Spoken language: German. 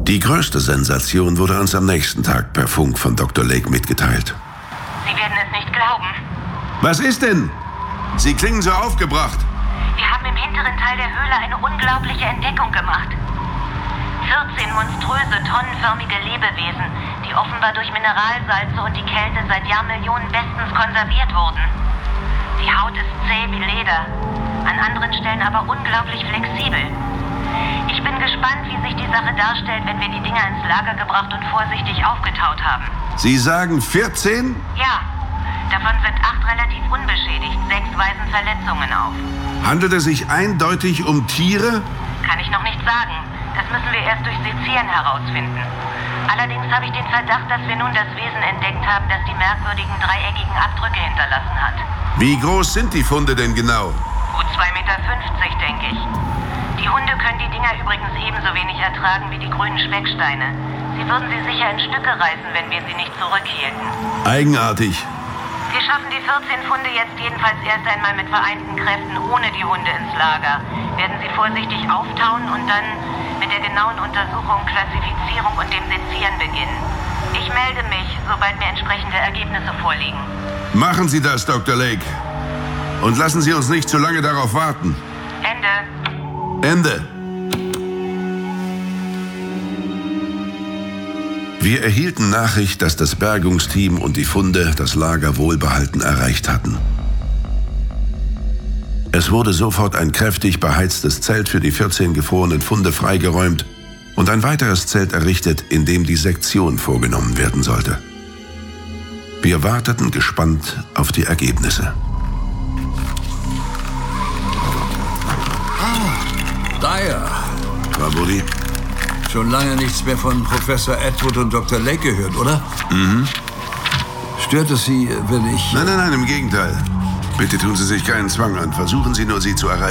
Die größte Sensation wurde uns am nächsten Tag per Funk von Dr. Lake mitgeteilt. Sie werden es nicht glauben. Was ist denn? Sie klingen so aufgebracht. Wir haben im hinteren Teil der Höhle eine unglaubliche Entdeckung gemacht. 14 monströse, tonnenförmige Lebewesen, die offenbar durch Mineralsalze und die Kälte seit Jahrmillionen bestens konserviert wurden. Die Haut ist zäh wie Leder, an anderen Stellen aber unglaublich flexibel. Ich bin gespannt, wie sich die Sache darstellt, wenn wir die Dinger ins Lager gebracht und vorsichtig aufgetaut haben. Sie sagen 14? Ja, davon sind 8 relativ unbeschädigt, 6 weisen Verletzungen auf. Handelt es sich eindeutig um Tiere? Kann ich noch nicht sagen. Das müssen wir erst durch Sezieren herausfinden. Allerdings habe ich den Verdacht, dass wir nun das Wesen entdeckt haben, das die merkwürdigen dreieckigen Abdrücke hinterlassen hat. Wie groß sind die Funde denn genau? Gut 2,50 Meter, denke ich. Die Hunde können die Dinger übrigens ebenso wenig ertragen wie die grünen Specksteine. Sie würden sie sicher in Stücke reißen, wenn wir sie nicht zurückhielten. Eigenartig. Wir schaffen die 14 Funde jetzt jedenfalls erst einmal mit vereinten Kräften ohne die Hunde ins Lager. Werden sie vorsichtig auftauen und dann mit der genauen Untersuchung, Klassifizierung und dem Sezieren beginnen. Ich melde mich, sobald mir entsprechende Ergebnisse vorliegen. Machen Sie das, Dr. Lake. Und lassen Sie uns nicht zu lange darauf warten. Ende. Wir erhielten Nachricht, dass das Bergungsteam und die Funde das Lager wohlbehalten erreicht hatten. Es wurde sofort ein kräftig beheiztes Zelt für die 14 gefrorenen Funde freigeräumt und ein weiteres Zelt errichtet, in dem die Sektion vorgenommen werden sollte. Wir warteten gespannt auf die Ergebnisse. Dyer. Traboli? Schon lange nichts mehr von Professor Atwood und Dr. Lake gehört, oder? Mhm. Stört es Sie, wenn ich... Nein, im Gegenteil. Bitte tun Sie sich keinen Zwang an. Versuchen Sie nur, sie zu erreichen.